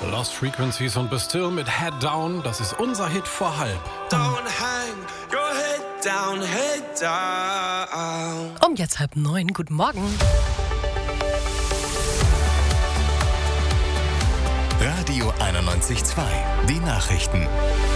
Lost Frequencies und Bastille mit Head Down. Das ist unser Hit vor halb. Don't hang your head down, head down. Um jetzt 8:30. Guten Morgen. Radio 91.2. Die Nachrichten.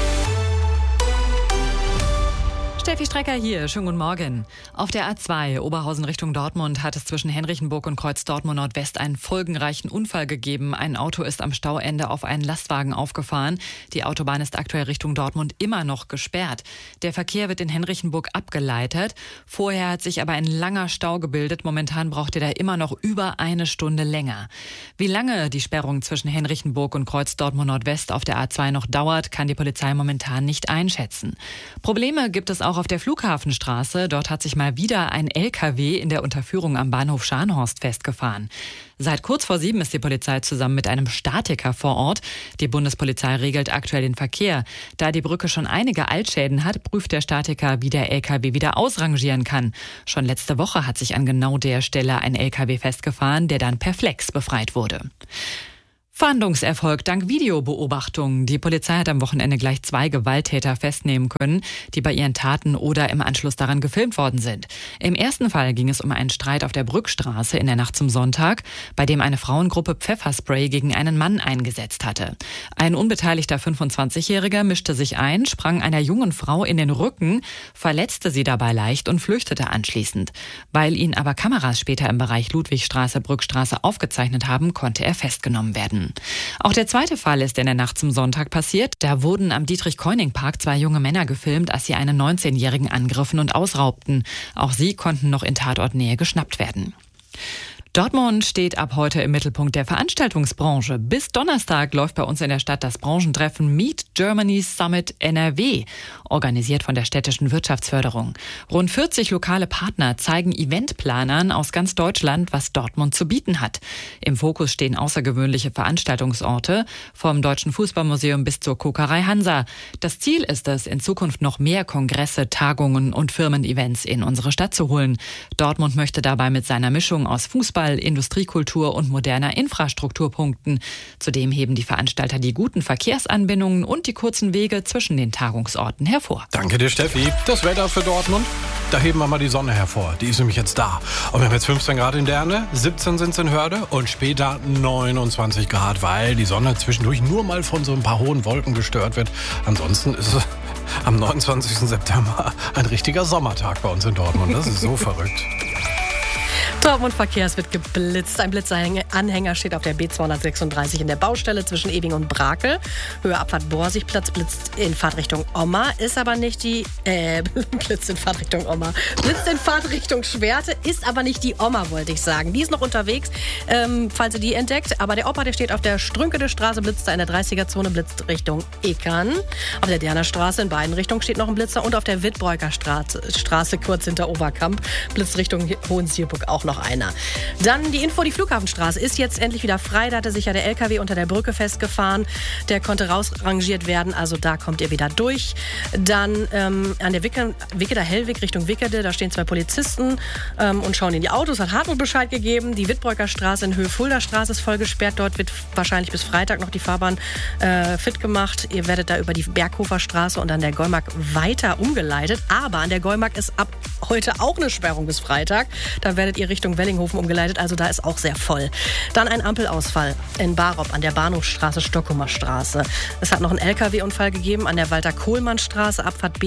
Steffi Strecker hier, schönen guten Morgen. Auf der A2 Oberhausen Richtung Dortmund hat es zwischen Henrichenburg und Kreuz Dortmund Nordwest einen folgenreichen Unfall gegeben. Ein Auto ist am Stauende auf einen Lastwagen aufgefahren. Die Autobahn ist aktuell Richtung Dortmund immer noch gesperrt. Der Verkehr wird in Henrichenburg abgeleitet. Vorher hat sich aber ein langer Stau gebildet. Momentan braucht ihr da immer noch über eine Stunde länger. Wie lange die Sperrung zwischen Henrichenburg und Kreuz Dortmund Nordwest auf der A2 noch dauert, kann die Polizei momentan nicht einschätzen. Probleme gibt es auch auf der Flughafenstraße. Dort hat sich mal wieder ein LKW in der Unterführung am Bahnhof Scharnhorst festgefahren. Seit kurz vor 7 ist die Polizei zusammen mit einem Statiker vor Ort. Die Bundespolizei regelt aktuell den Verkehr. Da die Brücke schon einige Altschäden hat, prüft der Statiker, wie der LKW wieder ausrangieren kann. Schon letzte Woche hat sich an genau der Stelle ein LKW festgefahren, der dann per Flex befreit wurde. Fahndungserfolg dank Videobeobachtung. Die Polizei hat am Wochenende gleich 2 Gewalttäter festnehmen können, die bei ihren Taten oder im Anschluss daran gefilmt worden sind. Im ersten Fall ging es um einen Streit auf der Brückstraße in der Nacht zum Sonntag, bei dem eine Frauengruppe Pfefferspray gegen einen Mann eingesetzt hatte. Ein unbeteiligter 25-Jähriger mischte sich ein, sprang einer jungen Frau in den Rücken, verletzte sie dabei leicht und flüchtete anschließend. Weil ihn aber Kameras später im Bereich Ludwigstraße-Brückstraße aufgezeichnet haben, konnte er festgenommen werden. Auch der zweite Fall ist in der Nacht zum Sonntag passiert. Da wurden am Dietrich-Keuning-Park 2 junge Männer gefilmt, als sie einen 19-Jährigen angriffen und ausraubten. Auch sie konnten noch in Tatortnähe geschnappt werden. Dortmund steht ab heute im Mittelpunkt der Veranstaltungsbranche. Bis Donnerstag läuft bei uns in der Stadt das Branchentreffen Meet Germany Summit NRW, organisiert von der städtischen Wirtschaftsförderung. Rund 40 lokale Partner zeigen Eventplanern aus ganz Deutschland, was Dortmund zu bieten hat. Im Fokus stehen außergewöhnliche Veranstaltungsorte, vom Deutschen Fußballmuseum bis zur Kokerei Hansa. Das Ziel ist es, in Zukunft noch mehr Kongresse, Tagungen und Firmen-Events in unsere Stadt zu holen. Dortmund möchte dabei mit seiner Mischung aus Fußball, Industriekultur und moderner Infrastruktur punkten. Zudem heben die Veranstalter die guten Verkehrsanbindungen und die kurzen Wege zwischen den Tagungsorten hervor. Danke dir, Steffi. Das Wetter für Dortmund? Da heben wir mal die Sonne hervor. Die ist nämlich jetzt da. Und wir haben jetzt 15 Grad in Derne, 17 sind es in Hörde und später 29 Grad, weil die Sonne zwischendurch nur mal von so ein paar hohen Wolken gestört wird. Ansonsten ist es am 29. September ein richtiger Sommertag bei uns in Dortmund. Das ist so verrückt. Dortmund Verkehr, es wird geblitzt. Ein Blitzanhänger steht auf der B236 in der Baustelle zwischen Ewing und Brakel. Höhe Abfahrt Borsigplatz, blitzt in Fahrtrichtung Omma, ist aber nicht die, blitzt in Fahrtrichtung Omma. Blitzt in Fahrtrichtung Schwerte, ist aber nicht die Omma, wollte ich sagen. Die ist noch unterwegs, falls ihr die entdeckt. Aber der Opa, der steht auf der Strünkede Straße, blitzt da in der 30er-Zone, blitzt Richtung Eckern. Auf der Derner Straße in beiden Richtungen steht noch ein Blitzer und auf der Wittbräuker Straße kurz hinter Oberkamp, blitzt Richtung Hohensierburg auch noch einer. Dann die Info, die Flughafenstraße ist jetzt endlich wieder frei. Da hatte sich ja der LKW unter der Brücke festgefahren. Der konnte rausrangiert werden, also da kommt ihr wieder durch. Dann an der Wicketer Hellweg Richtung Wickede, da stehen 2 Polizisten und schauen in die Autos, hat Hartmut Bescheid gegeben. Die Wittbräuker Straße in Höhe Fulda Straße ist voll gesperrt. Dort wird wahrscheinlich bis Freitag noch die Fahrbahn fit gemacht. Ihr werdet da über die Berghofer Straße und an der Geumark weiter umgeleitet. Aber an der Geumark ist ab heute auch eine Sperrung bis Freitag. Da werdet ihr Richtung Wellinghofen umgeleitet, also da ist auch sehr voll. Dann ein Ampelausfall in Barop an der Bahnhofsstraße, Stockumer Straße. Es hat noch einen LKW-Unfall gegeben an der Walter-Kohlmann-Straße, Abfahrt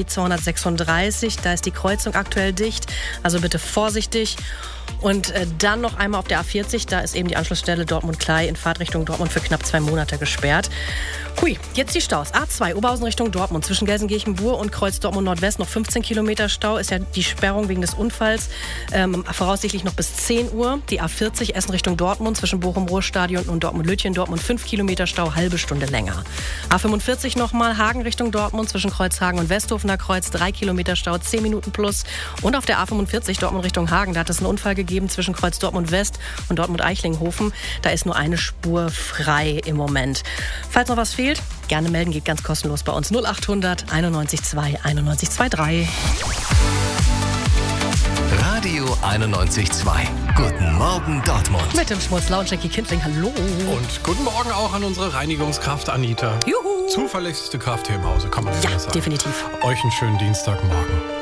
B236. Da ist die Kreuzung aktuell dicht, also bitte vorsichtig. Und dann noch einmal auf der A40, da ist eben die Anschlussstelle Dortmund-Klei in Fahrtrichtung Dortmund für knapp 2 Monate gesperrt. Hui, jetzt die Staus. A2, Oberhausen Richtung Dortmund. Zwischen Gelsenkirchen-Bur und Kreuz Dortmund Nordwest noch 15 Kilometer Stau. Ist ja die Sperrung wegen des Unfalls. Voraussichtlich noch bis 10 Uhr. Die A40, Essen Richtung Dortmund. Zwischen Bochum-Ruhrstadion und Dortmund-Lütchen. Dortmund 5 Kilometer Stau, halbe Stunde länger. A45 nochmal, Hagen Richtung Dortmund. Zwischen Kreuzhagen und Westhofener Kreuz 3 Kilometer Stau, 10 Minuten plus. Und auf der A45 Dortmund Richtung Hagen. Da hat es einen Unfall gegeben zwischen Kreuz Dortmund West und Dortmund-Eichlinghofen. Da ist nur eine Spur frei im Moment. Falls noch was fehlt, gerne melden, geht ganz kostenlos bei uns. 0800 91 91 23. Radio 91.2. Guten Morgen Dortmund. Mit dem Schmutzler und Jackie Kindling, hallo. Und guten Morgen auch an unsere Reinigungskraft Anita. Juhu. Zuverlässigste Kraft hier im Hause, kann man Ja, sagen. definitiv. Euch einen schönen Dienstagmorgen.